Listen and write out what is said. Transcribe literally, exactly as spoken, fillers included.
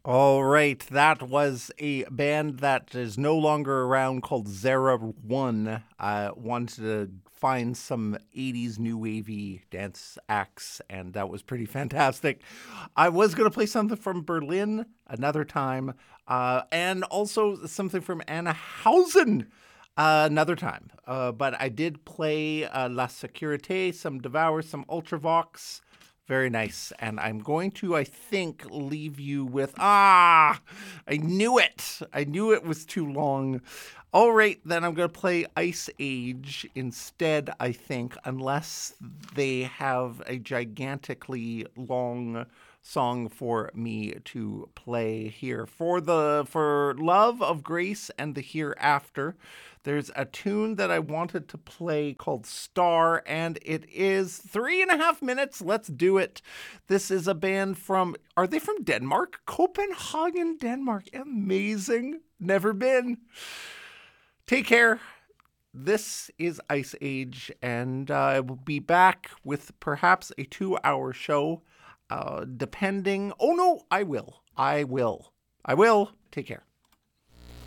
All right, that was a band that is no longer around called Zara One. I wanted to find some eighties new wavy dance acts, and that was pretty fantastic. I was going to play something from Berlin another time, uh, and also something from Anna Hausen uh, another time. Uh, but I did play uh, La Sécurité, some Devour, some Ultravox. Very nice. And I'm going to, I think, leave you with, ah, I knew it. I knew it was too long. All right, then I'm going to play Ice Age instead, I think, unless they have a gigantically long song for me to play here. For the for Love of Grace and the Hereafter, there's a tune that I wanted to play called Star, and it is three and a half minutes. Let's do it. This is a band from, are they from Denmark? Copenhagen, Denmark. Amazing. Never been. Take care. This is Ice Age, and uh, I will be back with perhaps a two-hour show, uh, depending. Oh, no, I will. I will. I will. Take care.